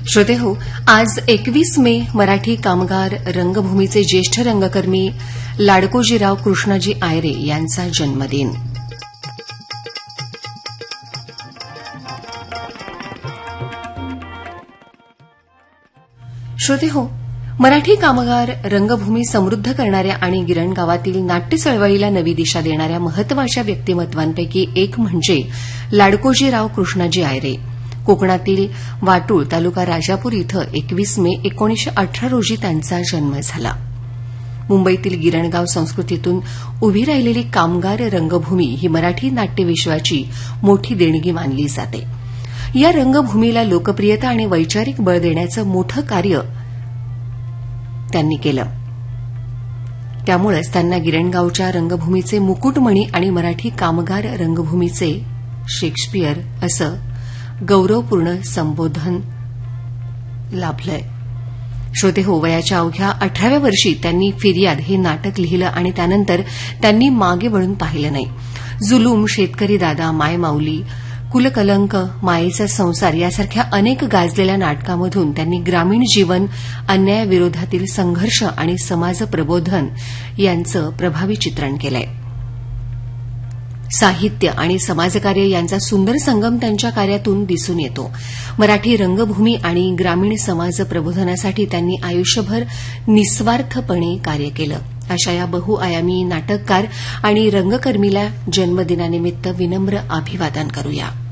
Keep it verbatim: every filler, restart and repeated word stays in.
श्रोतेहो, आज एकवीस मे मराठी कामगार रंगभूमीचे ज्येष्ठ रंगकर्मी लाडकोजीराव कृष्णाजी आयरे यांचा जन्मदिन. श्रोतेहो, मराठी कामगार रंगभूमी समृद्ध करणाऱ्या आणि गिरणगावातील नाट्य चळवळीला नवी दिशा देणाऱ्या महत्वाच्या व्यक्तिमत्वांपैकी एक म्हणजे लाडकोजीराव कृष्णाजी आयरे. कोकणातील वाटूळ तालुका राजापूर इथं एकवीस मे एकोणीसशे अठरा रोजी त्यांचा जन्म झाला. मुंबईतील गिरणगाव संस्कृतीतून उभी राहिलेली कामगार रंगभूमी ही मराठी नाट्यविश्वाची मोठी देणगी मानली जाते. या रंगभूमीला लोकप्रियता आणि वैचारिक बळ देण्याचं मोठं कार्य त्यांनी केलं. त्यामुळेच त्यांना गिरणगावच्या रंगभूमीचे मुकुटमणी आणि मराठी कामगार रंगभूमीचे शेक्सपियर असं गौरवपूर्ण संबोधन लाभलंय. श्रोतेहो, वयाच्या अवघ्या अठराव्या वर्षी त्यांनी फिर्याद हे नाटक लिहिलं आणि त्यानंतर त्यांनी मागे वळून पाहिलं नाही. जुलूम, शेतकरी दादा, माय माऊली, कुलकलंक, मायेचा संसार यासारख्या अनेक गाजलेल्या नाटकामधून त्यांनी ग्रामीण जीवन, अन्यायाविरोधातील संघर्ष आणि समाज प्रबोधन यांचं प्रभावी चित्रण केलंय. साहित्य आणि समाजकार्य यांचा सुंदर संगम त्यांच्या कार्यातून दिसून येतो. मराठी रंगभूमी आणि ग्रामीण समाज प्रबोधनासाठी त्यांनी आयुष्यभर निस्वार्थपणे कार्य केलं. अशा या बहुआयामी नाटककार आणि रंगकर्मीला जन्मदिनानिमित्त विनम्र अभिवादन करूया.